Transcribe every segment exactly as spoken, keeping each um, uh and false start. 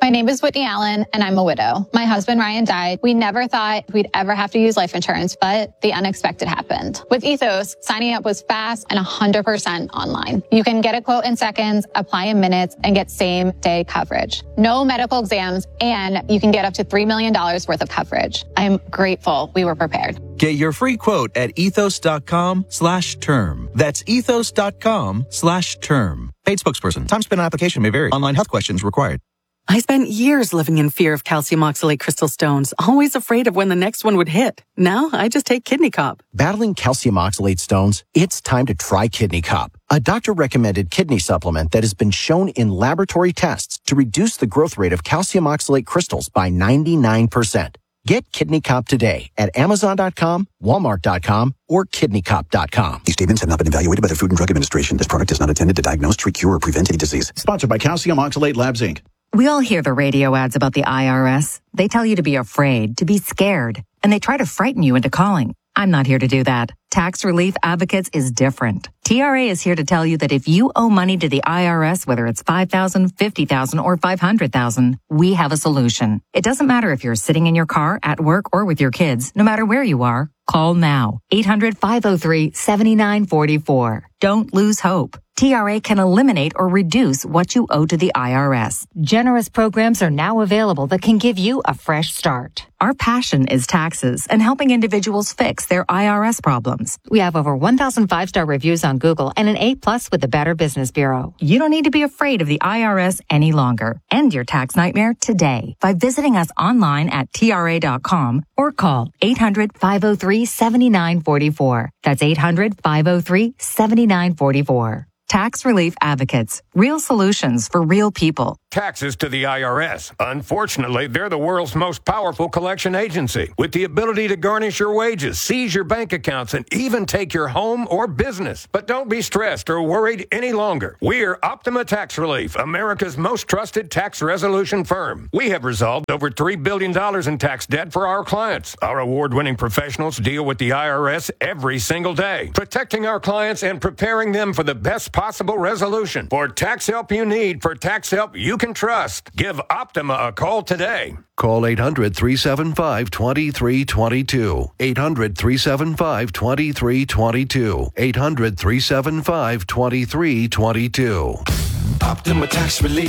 My name is Whitney Allen, and I'm a widow. My husband, Ryan, died. We never thought we'd ever have to use life insurance, but the unexpected happened. With Ethos, signing up was fast and one hundred percent online. You can get a quote in seconds, apply in minutes, and get same-day coverage. No medical exams, and you can get up to three million dollars worth of coverage. I'm grateful we were prepared. Get your free quote at ethos.com slash term. That's ethos.com slash term. Paid spokesperson. Time spent on application may vary. Online health questions required. I spent years living in fear of calcium oxalate crystal stones, always afraid of when the next one would hit. Now I just take Kidney Cop. Battling calcium oxalate stones? It's time to try Kidney Cop, a doctor-recommended kidney supplement that has been shown in laboratory tests to reduce the growth rate of calcium oxalate crystals by ninety-nine percent. Get Kidney Cop today at amazon dot com, walmart dot com, or kidney cop dot com. These statements have not been evaluated by the Food and Drug Administration. This product is not intended to diagnose, treat, cure, or prevent any disease. Sponsored by Calcium Oxalate Labs, Incorporated. We all hear the radio ads about the I R S. They tell you to be afraid, to be scared, and they try to frighten you into calling. I'm not here to do that. Tax Relief Advocates is different. T R A is here to tell you that if you owe money to the I R S, whether it's five thousand dollars, fifty thousand dollars, or five hundred thousand dollars, we have a solution. It doesn't matter if you're sitting in your car, at work, or with your kids. No matter where you are, call now. eight hundred, five oh three, seven nine four four. Don't lose hope. T R A can eliminate or reduce what you owe to the I R S. Generous programs are now available that can give you a fresh start. Our passion is taxes and helping individuals fix their I R S problems. We have over one thousand five-star reviews on Google and an A plus with the Better Business Bureau. You don't need to be afraid of the I R S any longer. End your tax nightmare today by visiting us online at T R A dot com or call eight hundred, five oh three, seven nine four four. That's eight hundred, five oh three, seven nine four four. Tax Relief Advocates. Real solutions for real people. Taxes to the I R S. Unfortunately, they're the world's most powerful collection agency with the ability to garnish your wages, seize your bank accounts, and even take your home or business. But don't be stressed or worried any longer. We're Optima Tax Relief, America's most trusted tax resolution firm. We have resolved over three billion dollars in tax debt for our clients. Our award-winning professionals deal with the I R S every single day, protecting our clients and preparing them for the best possible resolution. For tax help you need, for tax help you can trust, give Optima a call today. Call eight hundred, three seven five, two three two two. eight hundred, three seven five, two three two two. eight hundred, three seven five, two three two two. Optima Tax Relief.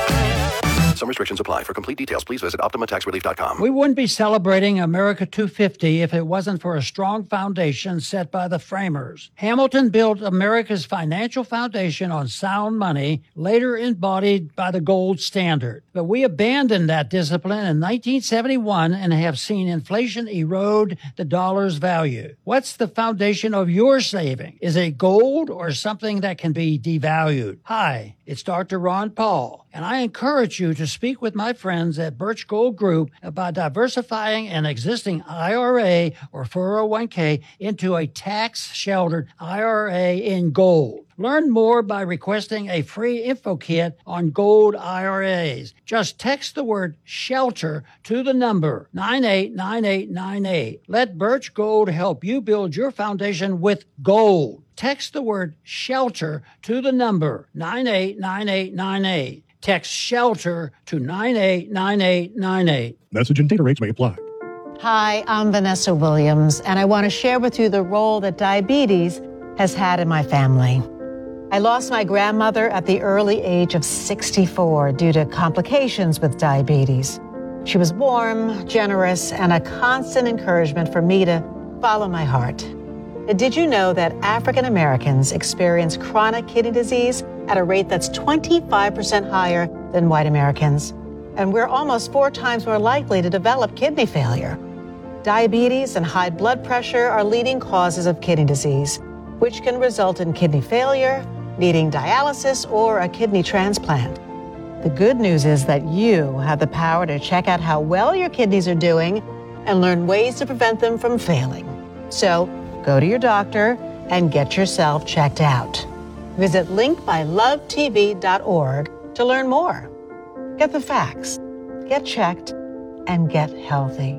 Some restrictions apply. For complete details, please visit optima tax relief dot com. We wouldn't be celebrating America two fifty if it wasn't for a strong foundation set by the framers. Hamilton built America's financial foundation on sound money, later embodied by the gold standard. But we abandoned that discipline in nineteen seventy-one and have seen inflation erode the dollar's value. What's the foundation of your saving? Is it gold or something that can be devalued? Hi, it's Doctor Ron Paul, and I encourage you to speak with my friends at Birch Gold Group about diversifying an existing I R A or four oh one k into a tax-sheltered I R A in gold. Learn more by requesting a free info kit on gold I R As. Just text the word SHELTER to the number nine eight nine eight nine eight. Let Birch Gold help you build your foundation with gold. Text the word SHELTER to the number nine eight nine eight nine eight. Text SHELTER to nine eight nine eight nine eight. Message and data rates may apply. Hi, I'm Vanessa Williams, and I want to share with you the role that diabetes has had in my family. I lost my grandmother at the early age of sixty-four due to complications with diabetes. She was warm, generous, and a constant encouragement for me to follow my heart. Did you know that African Americans experience chronic kidney disease at a rate that's twenty-five percent higher than white Americans? And we're almost four times more likely to develop kidney failure. Diabetes and high blood pressure are leading causes of kidney disease, which can result in kidney failure, needing dialysis, or a kidney transplant. The good news is that you have the power to check out how well your kidneys are doing and learn ways to prevent them from failing. So go to your doctor and get yourself checked out. Visit link by love t v dot org to learn more. Get the facts, get checked, and get healthy.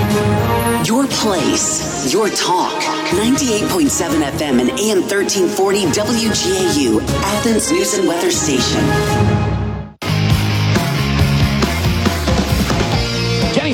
Your place, your talk. ninety-eight point seven F M and A M thirteen forty W G A U, Athens News and Weather Station.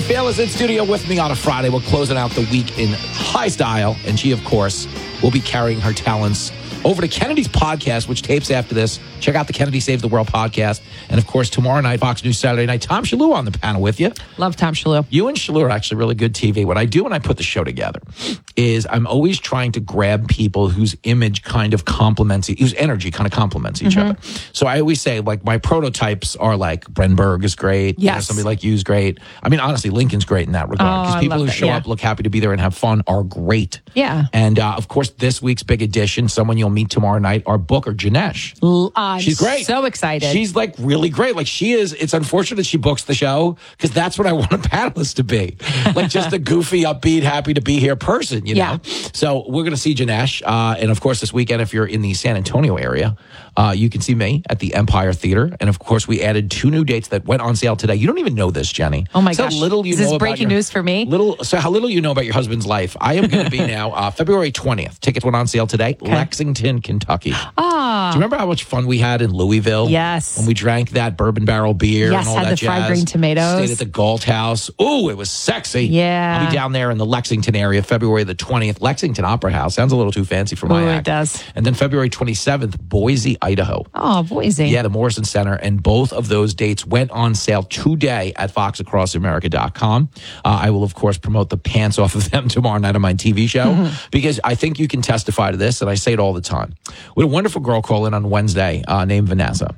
Fail is in studio with me on a Friday. We're closing out the week in high style, and she, of course, will be carrying her talents over to Kennedy's podcast, which tapes after this. Check out the Kennedy Saves the World podcast. And, of course, tomorrow night, Fox News Saturday Night, Tom Shalhoub on the panel with you. Love Tom Shalhoub. You and Shalhoub are actually really good T V. What I do when I put the show together is I'm always trying to grab people whose image kind of complements, whose energy kind of complements each Mm-hmm. other. So I always say, like, my prototypes are like Brenberg is great. You know, Yes. somebody like you is great. I mean, honestly, Lincoln's great in that regard. Oh, Because I people love who that, show yeah. up, look happy to be there, and have fun are great. Yeah. And, uh, of course, this week's big addition, someone you'll meet tomorrow night, our booker, Janesh. L- I'm She's great. so excited. She's like really great. Like she is. It's unfortunate that she books the show because that's what I want a panelist to be. Like just a goofy, upbeat, happy to be here person, you know? Yeah. So we're going to see Janesh. Uh, and of course, this weekend, if you're in the San Antonio area, uh, you can see me at the Empire Theater. And of course, we added two new dates that went on sale today. You don't even know this, Jenny. Oh my so gosh. little you Is know this about breaking your- news for me? Little, so how little you know about your husband's life. I am going to be now uh, February twentieth. Tickets went on sale today. Lexington, Kentucky. Ah. Do you remember how much fun we had in Louisville? Yes. When we drank that bourbon barrel beer Yes, and all had that the fried jazz. green tomatoes. Stayed at the Galt House. Ooh, it was sexy. Yeah. I'll be down there in the Lexington area, February the twentieth. Lexington Opera House. Sounds a little too fancy for my Ooh, it act. does. And then February twenty-seventh, Boise, Idaho. Oh, Boise. Yeah, the Morrison Center. And both of those dates went on sale today at fox across america dot com. Uh, I will, of course, promote the pants off of them tomorrow night on my T V show Mm-hmm. because I think you can testify to this, and I say it all the time. We had a wonderful girl call in on Wednesday uh, named Vanessa.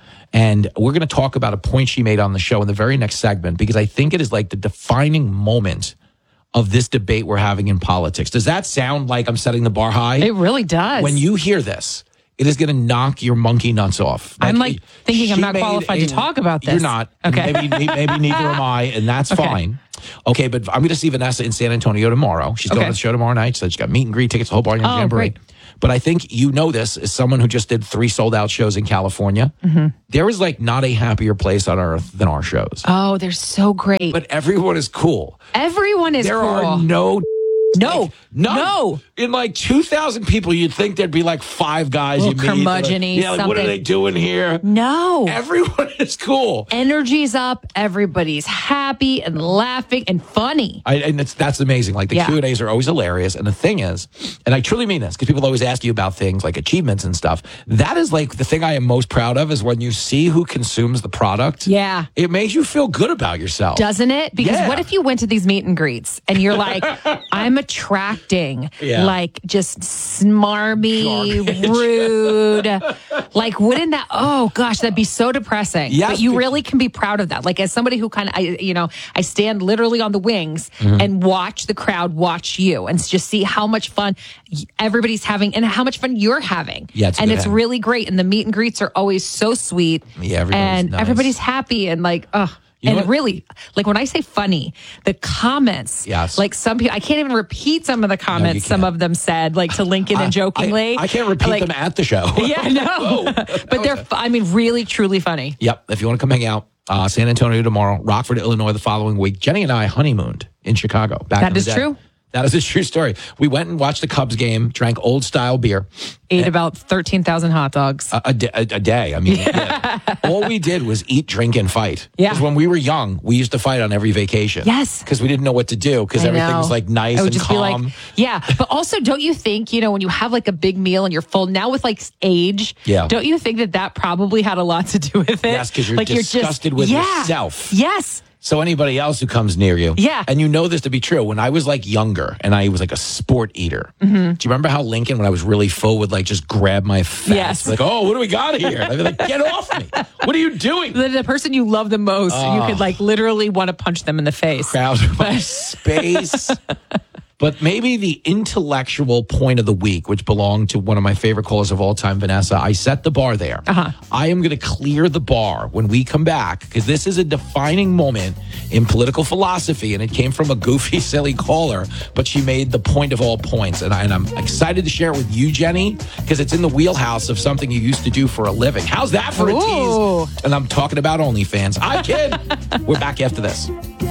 And we're going to talk about a point she made on the show in the very next segment because I think it is like the defining moment of this debate we're having in politics. Does that sound like I'm setting the bar high? It really does. When you hear this, it is going to knock your monkey nuts off. I'm like thinking I'm she not made qualified a- to talk about this. You're not. Okay. Maybe, maybe, maybe neither am I, and that's Okay. fine. Okay, but I'm going to see Vanessa in San Antonio tomorrow. She's going Okay. to the show tomorrow night. So she's got meet and greet tickets, the whole bar, Oh, jamboree. great. But I think you know this as someone who just did three sold out shows in California. Mm-hmm. There is like not a happier place on earth than our shows. Oh, they're so great. But everyone is cool. Everyone is There cool. are no No. Like, none. No. In like two thousand people, you'd think there'd be like five guys you Little meet. Like, curmudgeon-y, yeah, like, what are something. they doing here? No. Everyone is cool. Energy's up. Everybody's happy and laughing and funny. I, and it's, that's amazing. Like the Yeah. Q and A's are always hilarious. And the thing is, and I truly mean this because people always ask you about things like achievements and stuff. That is like the thing I am most proud of is when you see who consumes the product. Yeah. It makes you feel good about yourself. Doesn't it? Because Yeah. what if you went to these meet and greets and you're like, I'm attracting Yeah. like just smarmy, Garbage. rude. Like, wouldn't that, oh gosh, that'd be so depressing. Yes, but you be- really can be proud of that. Like, as somebody who kind of, I, you know, I stand literally on the wings Mm-hmm. and watch the crowd watch you and just see how much fun everybody's having and how much fun you're having. Yeah, it's a and good it's hang. really great. And the meet and greets are always so sweet. Yeah, everybody's and nice. everybody's happy and like, oh. You know and what? really, like when I say funny, the comments, Yes. like some people, I can't even repeat some of the comments some can't. of them said, like to Lincoln I- and jokingly. I, I can't repeat Like, them at the show. Yeah, no. But they're, fu- I mean, really, truly funny. Yep. If you want to come hang out, uh, San Antonio tomorrow, Rockford, Illinois the following week. Jenny and I honeymooned in Chicago. Back That in the is day. true. That is a true story. We went and watched the Cubs game, drank old style beer. Ate about thirteen thousand hot dogs. A, a, da- a, a day. I mean, yeah. All we did was eat, drink, and fight. Yeah. Because when we were young, we used to fight on every vacation. Yes. Because we didn't know what to do because I everything know. was like nice I would and just calm. be like, yeah. But also, don't you think, you know, when you have like a big meal and you're full now with like age, Yeah. don't you think that that probably had a lot to do with it? Yes, 'cause you're like disgusted with yeah. yourself. Yes. So anybody else who comes near you. Yeah. And you know this to be true. When I was like younger and I was like a sport eater. Mm-hmm. Do you remember how Lincoln, when I was really full, would like just grab my fat? Yes. Like, oh, what do we got here? And I'd be like, get off me. What are you doing? The, the person you love the most, you could like literally want to punch them in the face. Crowd my space. But maybe the intellectual point of the week, which belonged to one of my favorite callers of all time, Vanessa, I set the bar there. Uh-huh. I am going to clear the bar when we come back because this is a defining moment in political philosophy, and it came from a goofy, silly caller, but she made the point of all points. And, I, and I'm excited to share it with you, Jenny, because it's in the wheelhouse of something you used to do for a living. How's that for a Ooh. tease? And I'm talking about OnlyFans. I kid. We're back after this.